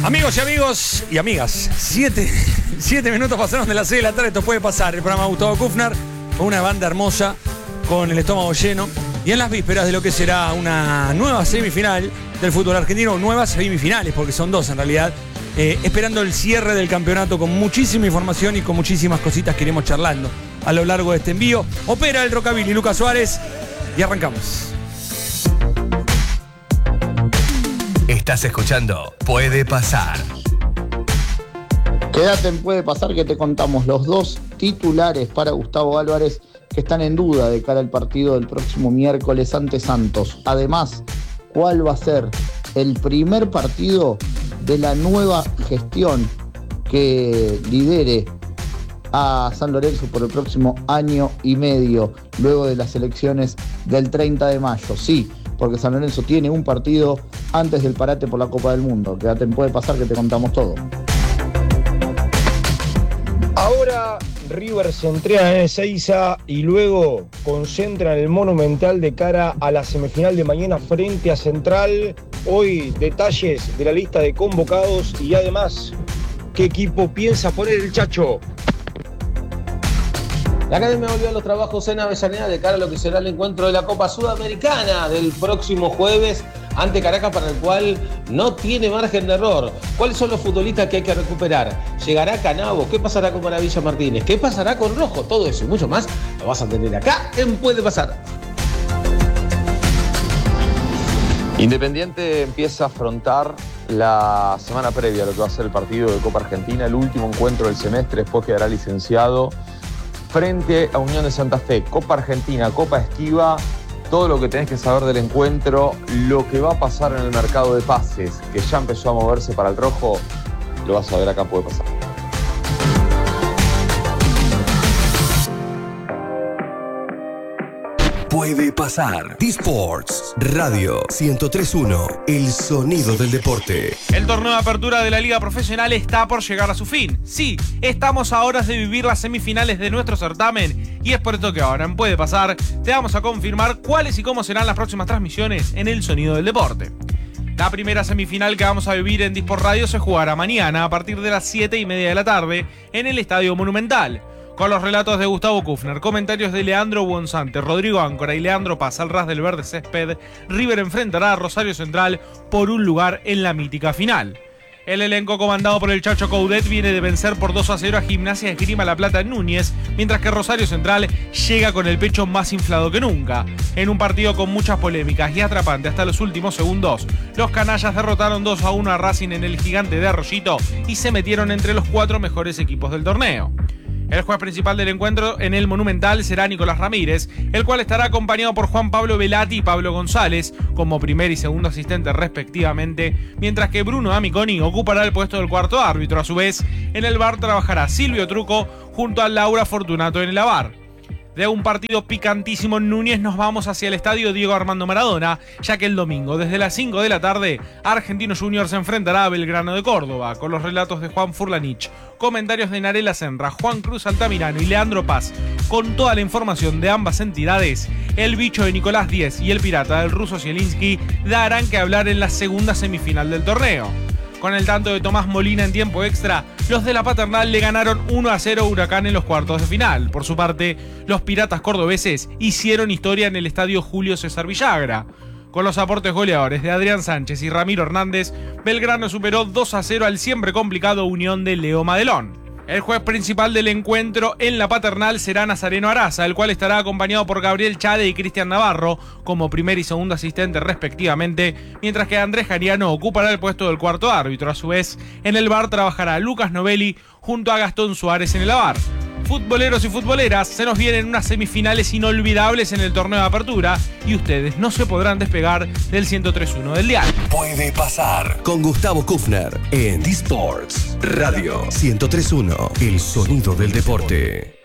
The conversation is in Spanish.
Amigos y amigas, 7 minutos pasaron de las 6 de la tarde. Esto puede pasar. El programa Gustavo Kufner con una banda hermosa, con el estómago lleno y en las vísperas de lo que será una nueva semifinal del fútbol argentino. Nuevas semifinales, porque son dos en realidad. Esperando el cierre del campeonato con muchísima información y con muchísimas cositas que iremos charlando a lo largo de este envío. Opera el Rockabilly, Lucas Suárez, y arrancamos. Estás escuchando Puede Pasar. Quédate en Puede Pasar, que te contamos los dos titulares para Gustavo Álvarez que están en duda de cara al partido del próximo miércoles ante Santos. Además, ¿cuál va a ser el primer partido de la nueva gestión que lidere a San Lorenzo por el próximo año y medio, luego de las elecciones del 30 de mayo? Sí, porque San Lorenzo tiene un partido antes del parate por la Copa del Mundo. Quédate en Puede Pasar, que te contamos todo. Ahora River se entrena en Ezeiza y luego concentra en el Monumental de cara a la semifinal de mañana frente a Central. Hoy detalles de la lista de convocados y además qué equipo piensa poner el Chacho. La Academia volvió a los trabajos en Avellaneda de cara a lo que será el encuentro de la Copa Sudamericana del próximo jueves ante Caracas, para el cual no tiene margen de error. ¿Cuáles son los futbolistas que hay que recuperar? ¿Llegará Canavo? ¿Qué pasará con Maravilla Martínez? ¿Qué pasará con Rojo? Todo eso y mucho más lo vas a tener acá en Puede Pasar. Independiente empieza a afrontar la semana previa a lo que va a ser el partido de Copa Argentina, el último encuentro del semestre, después quedará licenciado frente a Unión de Santa Fe. Copa Argentina, Copa Esquiva, todo lo que tenés que saber del encuentro, lo que va a pasar en el mercado de pases, que ya empezó a moverse para el rojo, lo vas a ver acá, Puede Pasar. Puede Pasar. T-Sports Radio 103.1, el sonido del deporte. El torneo de apertura de la Liga Profesional está por llegar a su fin. Sí, estamos a horas de vivir las semifinales de nuestro certamen y es por esto que ahora en Puede Pasar te vamos a confirmar cuáles y cómo serán las próximas transmisiones en el sonido del deporte. La primera semifinal que vamos a vivir en T-Sports Radio se jugará mañana a partir de las 7:30 de la tarde en el Estadio Monumental. Con los relatos de Gustavo Kufner, comentarios de Leandro Buonzante, Rodrigo Áncora y Leandro Paz al ras del verde césped, River enfrentará a Rosario Central por un lugar en la mítica final. El elenco comandado por el Chacho Coudet viene de vencer por 2-0 a Gimnasia Esgrima La Plata en Núñez, mientras que Rosario Central llega con el pecho más inflado que nunca. En un partido con muchas polémicas y atrapante hasta los últimos segundos, los canallas derrotaron 2-1 a Racing en el Gigante de Arroyito y se metieron entre los 4 mejores equipos del torneo. El juez principal del encuentro en el Monumental será Nicolás Ramírez, el cual estará acompañado por Juan Pablo Velati y Pablo González como primer y segundo asistente respectivamente, mientras que Bruno Amiconi ocupará el puesto del cuarto árbitro. A su vez, en el VAR trabajará Silvio Truco junto a Laura Fortunato en el VAR. De un partido picantísimo en Núñez nos vamos hacia el estadio Diego Armando Maradona, ya que el domingo desde las 5 de la tarde Argentinos Juniors se enfrentará a Belgrano de Córdoba, con los relatos de Juan Furlanich, comentarios de Narela Senra, Juan Cruz Altamirano y Leandro Paz. Con toda la información de ambas entidades, el bicho de Nicolás Díez y el pirata del ruso Zielinski darán que hablar en la segunda semifinal del torneo. Con el tanto de Tomás Molina en tiempo extra, los de la Paternal le ganaron 1-0 a Huracán en los cuartos de final. Por su parte, los piratas cordobeses hicieron historia en el estadio Julio César Villagra. Con los aportes goleadores de Adrián Sánchez y Ramiro Hernández, Belgrano superó 2-0 al siempre complicado Unión de Leo Madelón. El juez principal del encuentro en la Paternal será Nazareno Araza, el cual estará acompañado por Gabriel Chade y Cristian Navarro como primer y segundo asistente respectivamente, mientras que Andrés Jariano ocupará el puesto del cuarto árbitro. A su vez, en el VAR trabajará Lucas Novelli junto a Gastón Suárez en el VAR. Futboleros y futboleras, se nos vienen unas semifinales inolvidables en el torneo de apertura y ustedes no se podrán despegar del 103.1 del dial. Puede Pasar con Gustavo Kufner en T-Sports Radio 103.1, el sonido del deporte.